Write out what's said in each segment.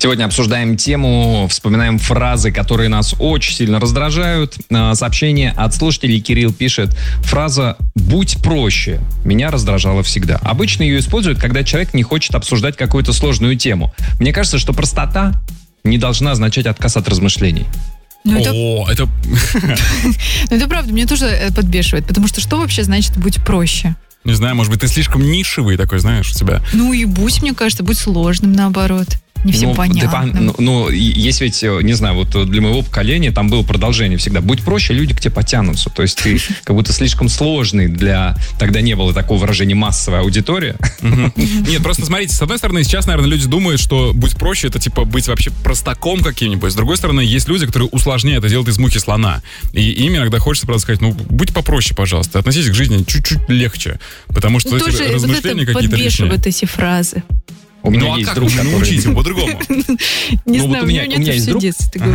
Сегодня обсуждаем тему, вспоминаем фразы, которые нас очень сильно раздражают. Сообщение от слушателей. Кирилл пишет: фраза «будь проще» меня раздражала всегда. Обычно ее используют, когда человек не хочет обсуждать какую-то сложную тему. Мне кажется, что простота не должна означать отказ от размышлений. Это правда, меня тоже подбешивает. Потому что вообще значит «будь проще»? Не знаю, может быть, ты слишком нишевый такой, знаешь, у тебя. Ну и будь, мне кажется, будь сложным, наоборот. Не всем понятно. Есть ведь, не знаю, вот для моего поколения там было продолжение всегда. Будь проще, люди к тебе потянутся. То есть ты как будто слишком сложный для... Тогда не было такого выражения «массовая аудитория». Нет, просто смотрите, с одной стороны, сейчас, наверное, люди думают, что «будь проще» — это типа быть вообще простаком каким-нибудь. С другой стороны, есть люди, которые усложняют и делают из мухи слона. И им иногда хочется, правда, сказать: ну, будь попроще, пожалуйста, относитесь к жизни чуть-чуть легче. Потому что эти размышления какие-то лишние. Подбешивают эти фразы. У меня есть друг, который... научить его по-другому. Не знаю, у меня есть друг,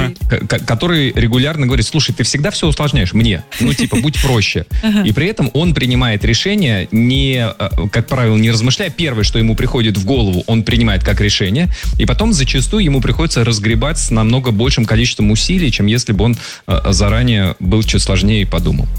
который регулярно говорит: слушай, ты всегда все усложняешь мне. Ну, типа, будь проще. И при этом он принимает решение, не, как правило, не размышляя. Первое, что ему приходит в голову, он принимает как решение. И потом зачастую ему приходится разгребать с намного большим количеством усилий, чем если бы он заранее был чуть сложнее и подумал.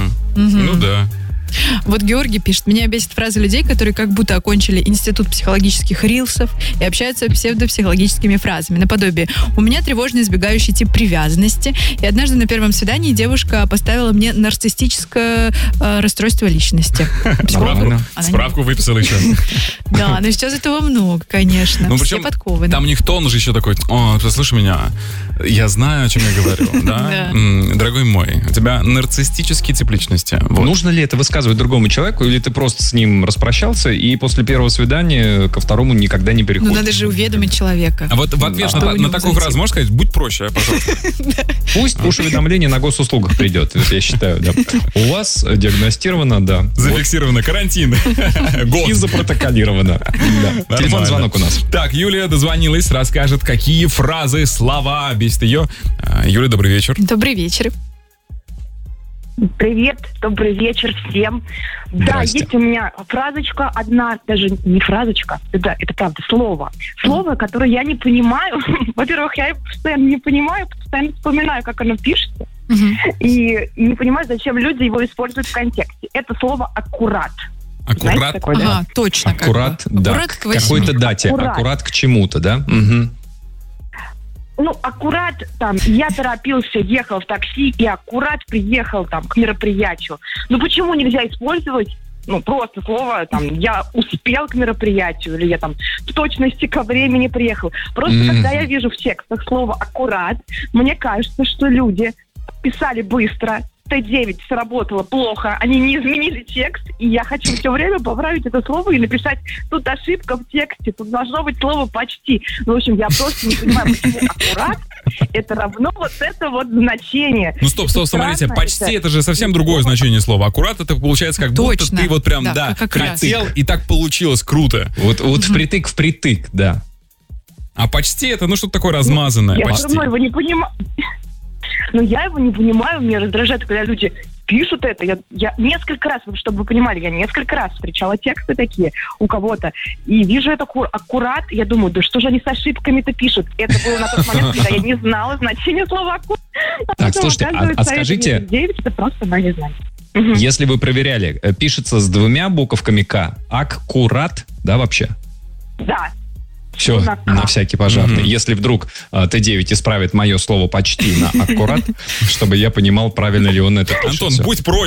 Ну да. Вот Георгий пишет: меня бесит фразы людей, которые как будто окончили институт психологических рилсов и общаются псевдопсихологическими фразами. Наподобие: у меня тревожно избегающий тип привязанности, и однажды на первом свидании девушка поставила мне нарциссическое расстройство личности. Справку выписал еще. Да, но сейчас этого много, конечно. Все подкованы. Там у них тон же еще такой: о, послушай меня, я знаю, о чем я говорю, да? Дорогой мой, у тебя нарциссический тип личности. Нужно ли это высказывать другому человеку, или ты просто с ним распрощался и после первого свидания ко второму никогда не переходишь? Ну, надо же уведомить человека. А вот в ответ на такую фразу можешь сказать: будь проще, пожалуйста? Пусть уведомление на госуслугах придет, я считаю. У вас диагностировано, да. Зафиксировано карантин. И запротоколировано. Телефон звонок у нас. Так, Юлия дозвонилась, расскажет, какие фразы, слова бесит ее. Юля, добрый вечер. Добрый вечер. Привет, добрый вечер всем. Да, есть у меня фразочка одна, даже не фразочка, это правда слово. Слово, которое я не понимаю. Во-первых, я его постоянно не понимаю, постоянно вспоминаю, как оно пишется. И не понимаю, зачем люди его используют в контексте. Это слово «аккурат». Аккурат? Знаете, такое, да? Ага, точно. Аккурат, да. Аккурат к какой-то дате. Аккурат к чему-то, да? Ну, аккурат, там, я торопился, ехал в такси и аккурат приехал, там, к мероприятию. Ну, почему нельзя использовать, просто слово, там, я успел к мероприятию, или я, там, в точности ко времени приехал. Просто, когда я вижу в текстах слово «аккурат», мне кажется, что люди писали быстро, Т9 сработало плохо, они не изменили текст, и я хочу все время поправить это слово и написать: тут ошибка в тексте, тут должно быть слово «почти». Ну, в общем, я просто не понимаю, почему «аккурат» это равно вот это вот значение. Ну, стоп, смотрите, «почти» это же совсем другое значение слова. «Аккурат» это получается как будто ты вот прям, хотел, и так получилось круто. Вот впритык, да. А «почти» это, что-то такое размазанное. Я все равно его не понимаю. Но я его не понимаю, меня раздражает, когда люди пишут это. Я несколько раз, чтобы вы понимали, я несколько раз встречала тексты такие у кого-то, и вижу это аккурат, я думаю: да что же они с ошибками-то пишут? Это было на тот момент, когда я не знала значения слова «аккурат». Так, слушайте, а скажите... Это просто она не знает. Если вы проверяли, пишется с 2 буковками «к», аккурат, да, вообще? Да. Все, на всякий пожарный. Если вдруг Т9 исправит мое слово «почти» на «аккурат», чтобы я понимал, правильно ли он это пишет. Антон, будь проще.